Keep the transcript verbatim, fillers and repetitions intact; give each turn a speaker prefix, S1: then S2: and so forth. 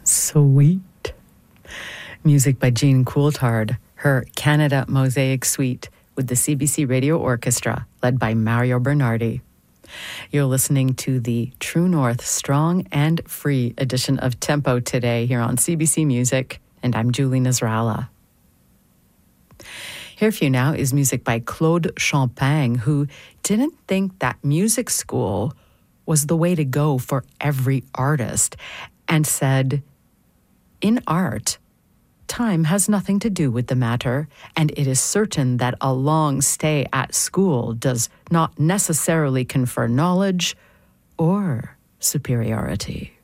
S1: Sweet. Music by Jean Coulthard, her Canada Mosaic Suite with the C B C Radio Orchestra, led by Mario Bernardi. You're listening to the True North Strong and Free edition of Tempo today here on C B C Music, and I'm Julie Nasrallah. Here for you now is music by Claude Champagne, who didn't think that music school was the way to go for every artist, and said, in art, time has nothing to do with the matter, and it is certain that a long stay at school does not necessarily confer knowledge or superiority.